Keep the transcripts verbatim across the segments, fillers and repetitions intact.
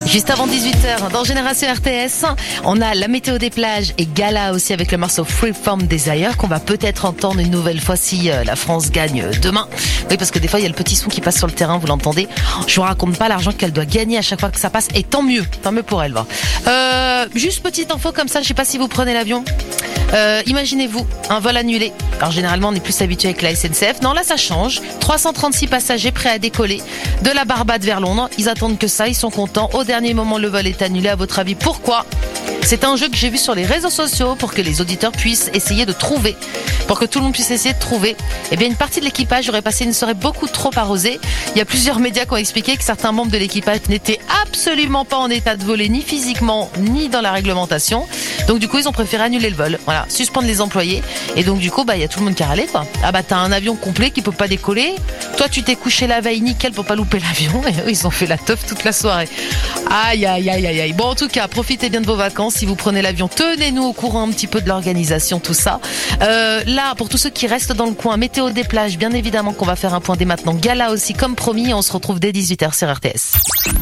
Juste avant dix-huit heures, dans Génération R T S, on a la météo des plages et gala aussi avec le morceau Freeform Desire qu'on va peut-être entendre une nouvelle fois si euh, la France gagne euh, demain. Oui, parce que des fois il y a le petit son qui passe sur le terrain, vous l'entendez. Je vous raconte pas l'argent qu'elle doit gagner à chaque fois que ça passe, et tant mieux, tant mieux pour elle. Va. Euh, juste petite info comme ça, je sais pas si vous prenez l'avion. Euh, imaginez-vous un vol annulé. Alors généralement on est plus habitué avec la S N C F. Non, là ça change. trois cent trente-six passagers prêts à décoller de la Barbade vers Londres. Ils attendent que ça, ils sont contents. Au dernier moment le vol est annulé. À votre avis pourquoi ? C'est un jeu que j'ai vu sur les réseaux sociaux pour que les auditeurs puissent essayer de trouver, pour que tout le monde puisse essayer de trouver. Eh bien, une partie de l'équipage aurait passé une soirée beaucoup trop arrosée. Il y a plusieurs médias qui ont expliqué que certains membres de l'équipage n'étaient absolument pas en état de voler, ni physiquement, ni dans la réglementation. Donc du coup, ils ont préféré annuler le vol. Voilà, suspendre les employés. Et donc du coup, bah il y a tout le monde qui a râlé, quoi. Ah bah t'as un avion complet qui peut pas décoller. Toi, tu t'es couché la veille nickel pour pas louper l'avion. Et eux, ils ont fait la teuf toute la soirée. Aïe, aïe, aïe, aïe, aïe. Bon, en tout cas, profitez bien de vos vacances. Si vous prenez l'avion, tenez-nous au courant un petit peu de l'organisation, tout ça. Euh, là, pour tous ceux qui restent dans le coin, météo des plages, bien évidemment qu'on va faire un point dès maintenant. Gala aussi, comme promis, on se retrouve dès dix-huit heures sur R T S.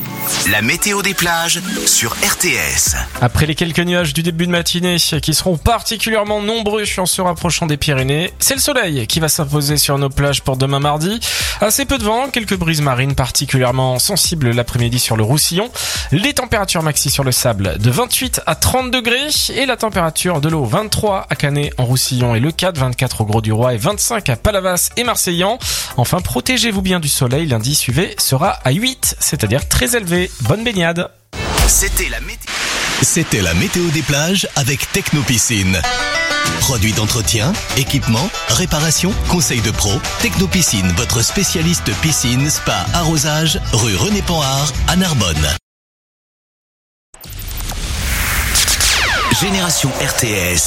La météo des plages sur R T S. Après les quelques nuages du début de matinée qui seront particulièrement nombreux en se rapprochant des Pyrénées, c'est le soleil qui va s'imposer sur nos plages pour demain mardi. Assez peu de vent, quelques brises marines particulièrement sensibles l'après-midi sur le Roussillon. Les températures maxi sur le sable de vingt-huit à trente degrés et la température de l'eau vingt-trois à Canet en Roussillon et Le Cat, vingt-quatre au Gros-du-Roi et vingt-cinq à Palavas et Marseillan. Enfin, protégez-vous bien du soleil, lundi suivi sera à huit, c'est-à-dire très élevé. Bonne baignade. C'était la météo. C'était la météo des plages avec Technopiscine. Produits d'entretien, équipement, réparation, conseils de pro. Technopiscine, votre spécialiste piscine, spa, arrosage, rue René Panhard à Narbonne. Génération R T S.